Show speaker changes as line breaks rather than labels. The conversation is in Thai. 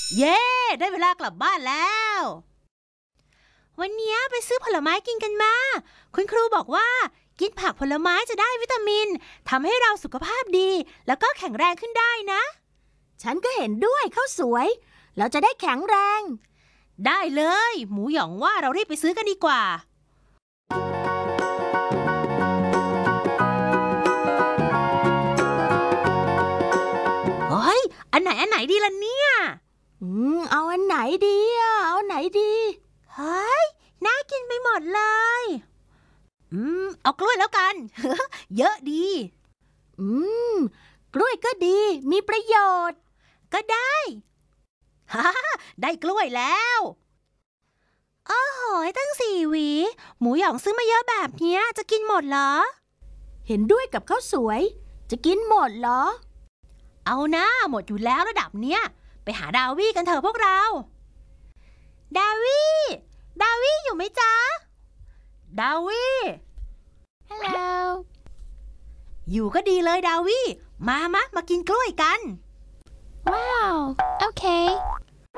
เย้ได้เวลากลับบ้านแล้ววันนี้ไปซื้อผลไม้กินกันมาคุณครูบอกว่ากินผักผลไม้จะได้วิตามินทำให้เราสุขภาพดีแล้วก็แข็งแรงขึ้นได้นะ
ฉันก็เห็นด้วยข้าวสวยเราจะได้แข็งแรง
ได้เลยหมูหยองว่าเรารีบไปซื้อกันดีกว่าเฮ้ยอันไหนดีล่ะเนี่ย
เอาอันไหนดีเอาอันไหนดี
เฮ้ยน่ากินไปหมดเลยเอากล้วยแล้วกัน เยอะดี
กล้วยก็ดีมีประโยชน์
ก็ได้ฮ่าได้กล้วยแล้วโอ้โหตั้ง4 หวีหมูหยองซื้อมาเยอะแบบนี้จะกินหมดเหรอ
เห็นด้วยกับข้าวสวยจะกินหมดเหรอ
เอานะหมดอยู่แล้วระดับเนี้ยไปหาดาวี่กันเถอะพวกเราดาวี่อยู่ไหมจ๊ะดาวี่
ฮัลโหล
อยู่ก็ดีเลยดาวี่มากินกล้วยกัน
ว้าวโอเค